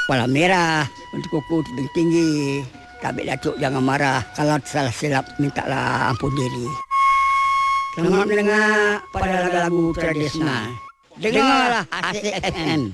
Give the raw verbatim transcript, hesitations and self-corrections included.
kepala merah, untuk kuku tinggi. Tapi Datuk jangan marah. Kalau salah silap, mintalah ampun diri. Selamat mendengar pada lagu-lagu tradisional. Dengarlah A C F M.